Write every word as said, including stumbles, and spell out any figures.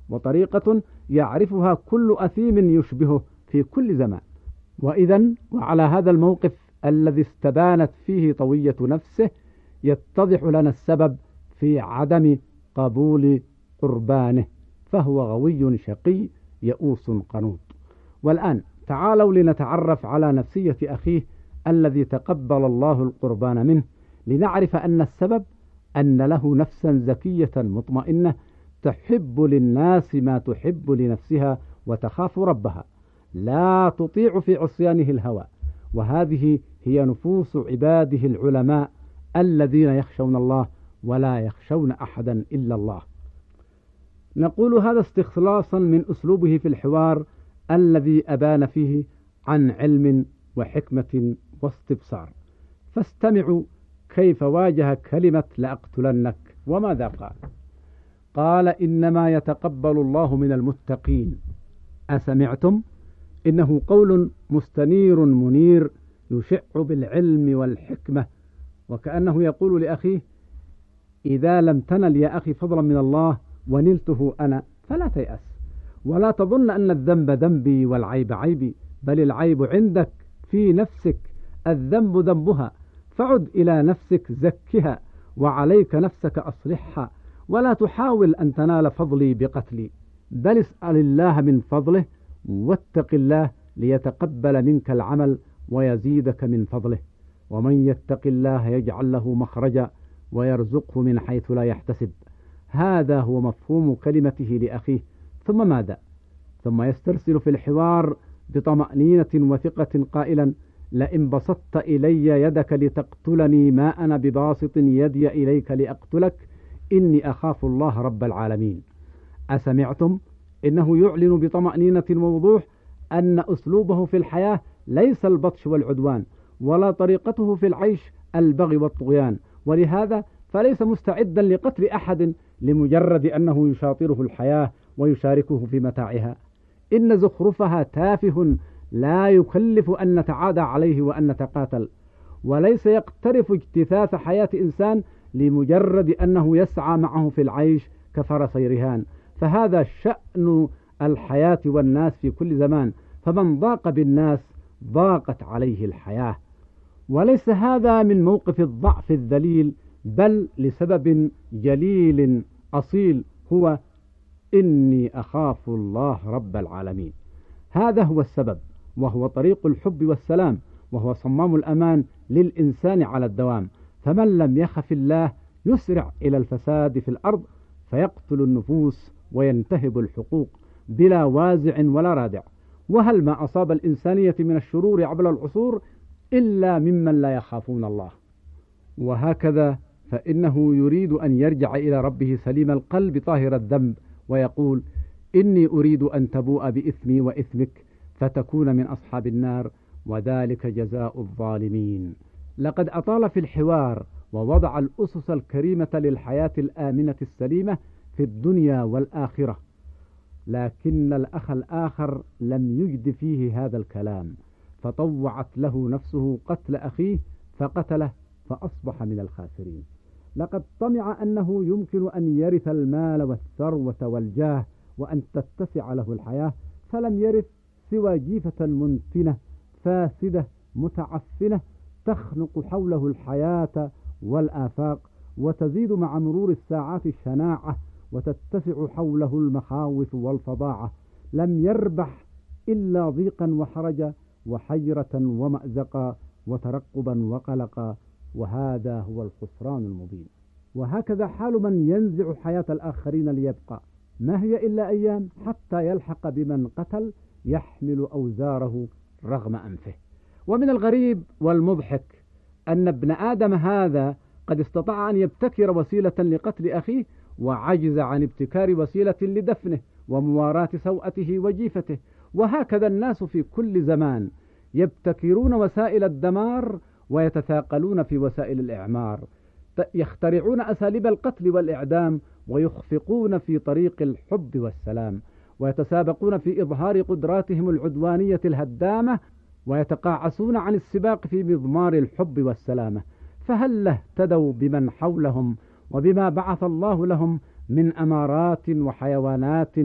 وطريقة يعرفها كل أثيم يشبهه في كل زمان. وإذا وعلى هذا الموقف الذي استبانت فيه طوية نفسه يتضح لنا السبب في عدم قبول قربانه، فهو غوي شقي يئوس قنوط. والآن تعالوا لنتعرف على نفسية أخيه الذي تقبل الله القربان منه، لنعرف أن السبب أن له نفسا زكية مطمئنة تحب للناس ما تحب لنفسها وتخاف ربها، لا تطيع في عصيانه الهوى. وهذه هي نفوس عباده العلماء الذين يخشون الله ولا يخشون أحدا إلا الله. نقول هذا استخلاصا من أسلوبه في الحوار الذي أبان فيه عن علم وحكمة واستبصار. فاستمعوا كيف واجه كلمة لأقتلنك وماذا قال. قال: إنما يتقبل الله من المتقين. أسمعتم؟ إنه قول مستنير منير يشع بالعلم والحكمة، وكأنه يقول لأخيه: إذا لم تنل يا أخي فضلا من الله ونلته أنا فلا تيأس، ولا تظن أن الذنب ذنبي والعيب عيبي، بل العيب عندك في نفسك، الذنب ذنبها، فعد إلى نفسك زكها، وعليك نفسك أصلحها، ولا تحاول أن تنال فضلي بقتلي، بل اسأل الله من فضله واتق الله ليتقبل منك العمل ويزيدك من فضله. ومن يتق الله يجعل له مخرجا ويرزقه من حيث لا يحتسب. هذا هو مفهوم كلمته لأخيه. ثم ماذا؟ ثم يسترسل في الحوار بطمأنينة وثقة قائلا: لئن بسطت إلي يدك لتقتلني ما أنا بباسط يدي إليك لأقتلك، إني أخاف الله رب العالمين. أسمعتم؟ إنه يعلن بطمأنينة ووضوح أن أسلوبه في الحياة ليس البطش والعدوان، ولا طريقته في العيش البغي والطغيان، ولهذا فليس مستعدا لقتل أحد لمجرد أنه يشاطره الحياة ويشاركه في متاعها. إن زخرفها تافه لا يكلف أن نتعادى عليه وأن نتقاتل، وليس يقترف اجتثاث حياة إنسان لمجرد أنه يسعى معه في العيش كفرسي رهان. فهذا شأن الحياة والناس في كل زمان، فمن ضاق بالناس ضاقت عليه الحياة. وليس هذا من موقف الضعف الذليل، بل لسبب جليل أصيل، هو إني أخاف الله رب العالمين. هذا هو السبب، وهو طريق الحب والسلام، وهو صمام الأمان للإنسان على الدوام. فمن لم يخف الله يسرع إلى الفساد في الأرض، فيقتل النفوس وينتهب الحقوق بلا وازع ولا رادع. وهل ما أصاب الإنسانية من الشرور عبر العصور إلا ممن لا يخافون الله؟ وهكذا فإنه يريد أن يرجع إلى ربه سليم القلب طاهر الذنب، ويقول: إني أريد أن تبوء بإثمي وإثمك فتكون من أصحاب النار، وذلك جزاء الظالمين. لقد أطال في الحوار ووضع الأسس الكريمة للحياة الآمنة السليمة في الدنيا والآخرة، لكن الأخ الآخر لم يجد فيه هذا الكلام، فطوعت له نفسه قتل أخيه فقتله فأصبح من الخاسرين. لقد طمع أنه يمكن أن يرث المال والثروة والجاه وأن تتسع له الحياة، فلم يرث سوى جيفة منتنة فاسدة متعفنة تخنق حوله الحياة والآفاق، وتزيد مع مرور الساعات الشناعة، وتتسع حوله المخاوف والفظاعة. لم يربح إلا ضيقا وحرجا وحيرة ومأزقا وترقبا وقلقا، وهذا هو الخسران المبين. وهكذا حال من ينزع حياة الآخرين ليبقى، ما هي إلا أيام حتى يلحق بمن قتل يحمل أوزاره رغم أنفه. ومن الغريب والمضحك أن ابن آدم هذا قد استطاع أن يبتكر وسيلة لقتل أخيه، وعجز عن ابتكار وسيلة لدفنه ومواراة سوءته وجيفته. وهكذا الناس في كل زمان يبتكرون وسائل الدمار ويتثاقلون في وسائل الإعمار، يخترعون أساليب القتل والإعدام، ويخفقون في طريق الحب والسلام، ويتسابقون في إظهار قدراتهم العدوانية الهدامة، ويتقاعسون عن السباق في مضمار الحب والسلامة. فهل اهتدوا بمن حولهم وبما بعث الله لهم من أمارات وحيوانات